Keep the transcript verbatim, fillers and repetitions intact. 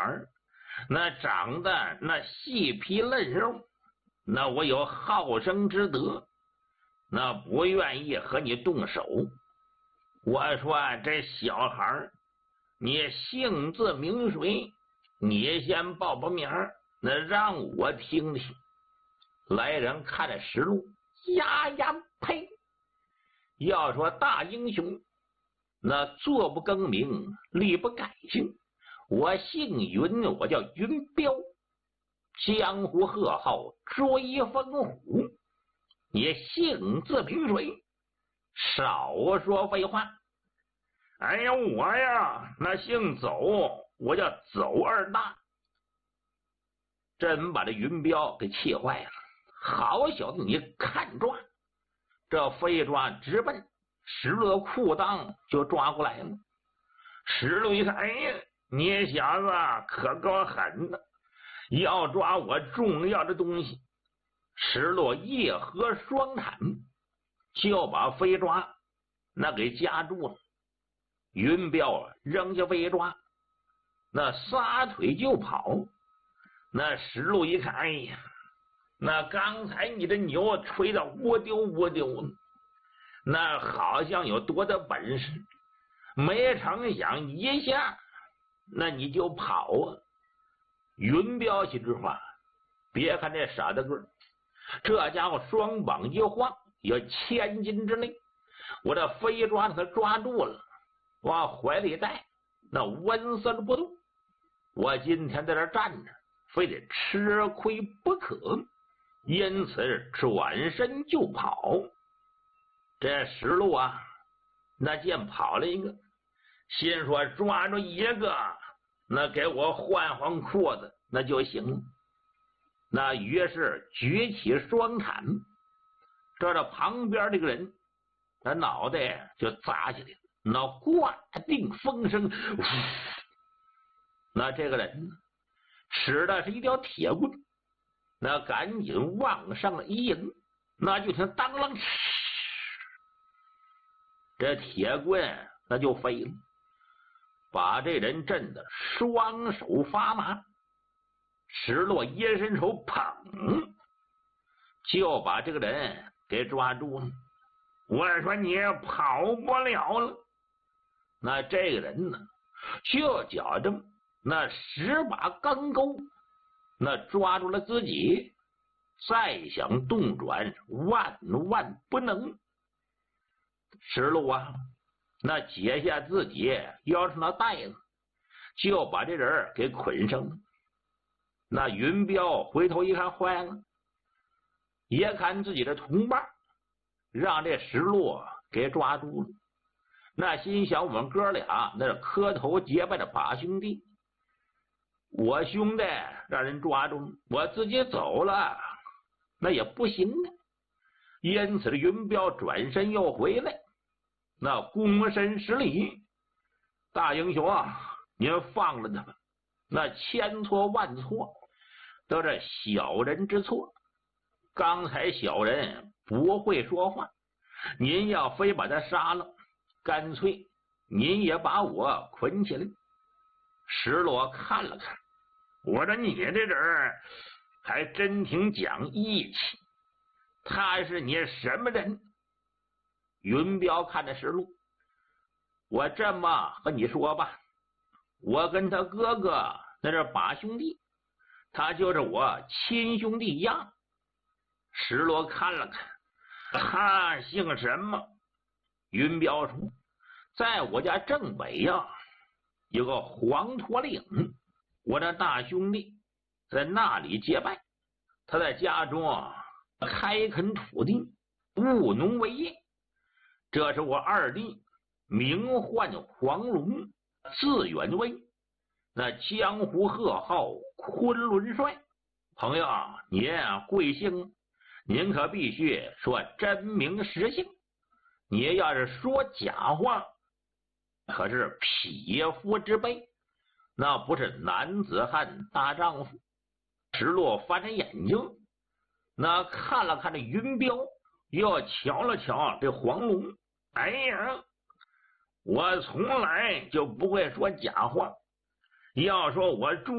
孩，那长得那细皮嫩肉，那我有好生之德，那不愿意和你动手。我说这小孩，你姓字名谁？你先报报名，那让我听听。来人看着实录，呀呀呸！要说大英雄，那坐不更名，立不改姓。我姓云，我叫云彪，江湖贺号追风虎。你姓字凭谁？少说废话。哎呀，我呀，那姓走，我叫走二大。真把这云彪给气坏了。好小子，你看抓！这飞抓直奔石路的裤裆就抓过来了。石路一看，哎呀，你小子可够狠的，要抓我重要的东西。石路一合双铲，就把飞抓那给夹住了。云彪扔下飞抓，那撒腿就跑。那石路一看，哎呀，那刚才你的牛吹得窝丢窝丢的，那好像有多大本事，没成想一下那你就跑啊！云彪心之话，别看这傻大个，这家伙双膀一晃有千斤之内，我这飞抓他抓住了，往怀里带，那温丝不动。我今天在这站着，非得吃亏不可，因此转身就跑。这石路啊，那见跑了一个，心说抓住一个，那给我换换裤子那就行了。那于是举起双铲，这这旁边这个人，他脑袋就砸下来了，那挂定风声，那这个人呢，使的是一条铁棍，那赶紧往上一迎，那就听当啷，这铁棍那就飞了，把这人震得双手发麻。石落一伸手，砰，就把这个人给抓住了。我说你跑不了了。那这个人呢，就觉着那十把钢钩那抓住了自己，再想动转万万不能。石路啊，那解下自己腰上的带子，就把这人给捆上了。那云彪回头一看，坏了，也看自己的同伴让这石路给抓住了。那心想，我们哥俩那是磕头结拜的把兄弟，我兄弟让人抓住，我自己走了那也不行啊。因此云彪转身又回来，那躬身施礼，大英雄啊，您放了他吧，那千错万错都是小人之错。刚才小人不会说话，您要非把他杀了，干脆您也把我捆起来。石罗看了看，我说你这人还真挺讲义气，他是你什么人？云彪看着石路，我这么和你说吧，我跟他哥哥那是把兄弟，他就是我亲兄弟一样。石罗看了看，他姓什么？云彪说，在我家正北呀，有个黄驼岭，我的大兄弟在那里结拜，他在家中开垦土地，务农为业。这是我二弟，名唤黄龙，字远威，那江湖贺号昆仑帅。朋友，您啊贵姓？您可必须说真名实姓，你要是说假话，可是匹夫之辈，那不是男子汉大丈夫。石洛翻着眼睛，那看了看这云彪，又瞧了瞧这黄龙。哎呀，我从来就不会说假话，要说我住